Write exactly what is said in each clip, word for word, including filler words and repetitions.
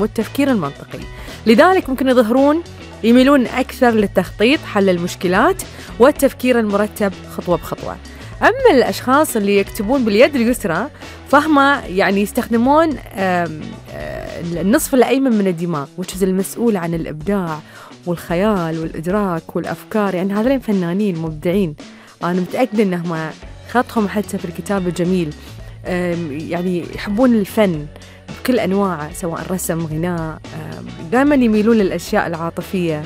التفاهم والتفكير المنطقي. لذلك ممكن يظهرون يميلون أكثر للتخطيط، حل المشكلات، والتفكير المرتب خطوة بخطوة. أما الأشخاص اللي يكتبون باليد اليسرى فهم يعني يستخدمون النصف الأيمن من الدماغ، which is المسؤول عن الإبداع والخيال والإدراك والأفكار. يعني هذين فنانين مبدعين، أنا متأكدة أنهم خطهم حتى في الكتابة جميل، يعني يحبون الفن بكل أنواعه، سواء رسم، غناء، دائما يميلون للأشياء العاطفية.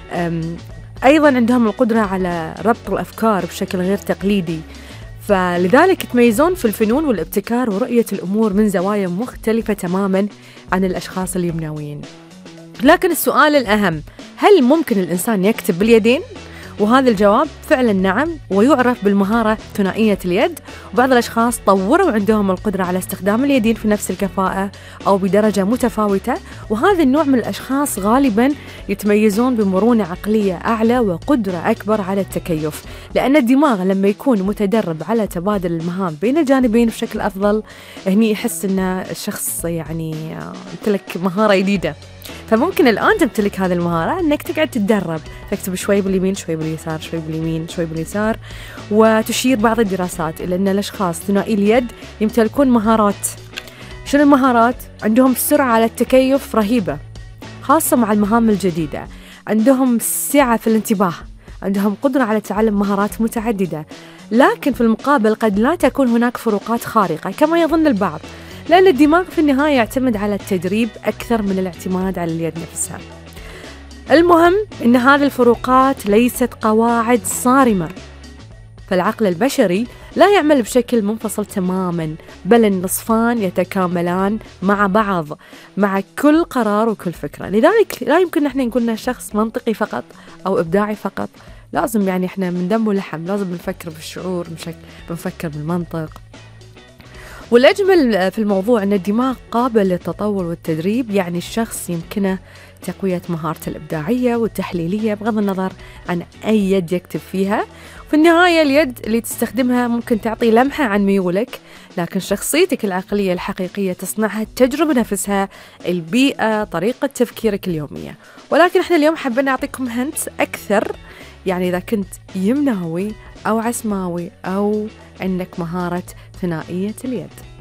أيضا عندهم القدرة على ربط الأفكار بشكل غير تقليدي، فلذلك يتميزون في الفنون والابتكار ورؤية الأمور من زوايا مختلفة تماما عن الأشخاص اليمناويين. لكن السؤال الأهم، هل ممكن الإنسان يكتب باليدين؟ وهذا الجواب فعلا نعم، ويعرف بالمهارة ثنائية اليد. وبعض الأشخاص طوروا عندهم القدرة على استخدام اليدين في نفس الكفاءة أو بدرجة متفاوتة، وهذا النوع من الأشخاص غالبا يتميزون بمرونة عقلية أعلى وقدرة أكبر على التكيف، لأن الدماغ لما يكون متدرب على تبادل المهام بين الجانبين بشكل أفضل، هني يحس أن الشخص يعني يمتلك مهارة جديدة. فممكن الآن تمتلك هذه المهارة أنك تقعد تتدرب، تكتب شوي باليمين شوي باليسار، شوي باليمين شوي باليسار. وتشير بعض الدراسات إلى أن الأشخاص ثنائي اليد يمتلكون مهارات. شنو المهارات؟ عندهم سرعة على التكيف رهيبة، خاصة مع المهام الجديدة. عندهم سعة في الانتباه، عندهم قدرة على تعلم مهارات متعددة. لكن في المقابل قد لا تكون هناك فروقات خارقة كما يظن البعض، لأن الدماغ في النهاية يعتمد على التدريب أكثر من الاعتماد على اليد نفسها. المهم أن هذه الفروقات ليست قواعد صارمة، فالعقل البشري لا يعمل بشكل منفصل تماما، بل النصفان يتكاملان مع بعض مع كل قرار وكل فكرة. لذلك لا يمكن نحن نقول شخص منطقي فقط أو إبداعي فقط، لازم يعني إحنا من دم ولحم، لازم نفكر بالشعور، بنفكر بالمنطق. والأجمل في الموضوع أن الدماغ قابل للتطور والتدريب، يعني الشخص يمكنه تقوية مهارته الإبداعية والتحليلية بغض النظر عن أي يد يكتب فيها. في النهاية اليد اللي تستخدمها ممكن تعطي لمحة عن ميولك، لكن شخصيتك العقلية الحقيقية تصنعها التجربة نفسها، البيئة، طريقة تفكيرك اليومية. ولكن احنا اليوم حابين نعطيكم هنت أكثر، يعني إذا كنت يمناوي أو عسماوي أو عندك مهارة ثنائية اليد.